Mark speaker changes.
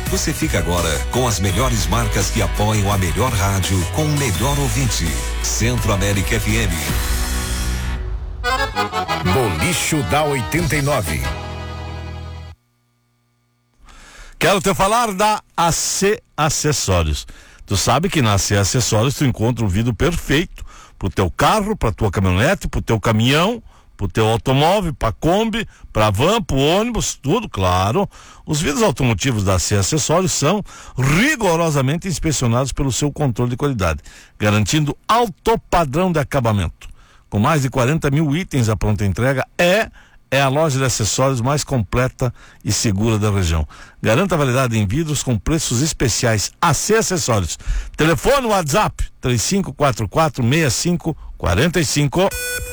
Speaker 1: Você fica agora com as melhores marcas que apoiam a melhor rádio com o melhor ouvinte. Centro América FM.
Speaker 2: Bolicho da 89.
Speaker 3: Quero te falar da AC Acessórios. Tu sabe que na AC Acessórios tu encontra o vidro perfeito pro teu carro, pra tua caminhonete, pro teu caminhão, pro teu automóvel, pra Kombi, pra van, pro ônibus, tudo, claro. Os vidros automotivos da AC Acessórios são rigorosamente inspecionados pelo seu controle de qualidade, garantindo alto padrão de acabamento. Com mais de 40 mil itens à pronta entrega, é a loja de acessórios mais completa e segura da região. Garanta a validade em vidros com preços especiais. AC Acessórios. Telefone WhatsApp 3544-6545.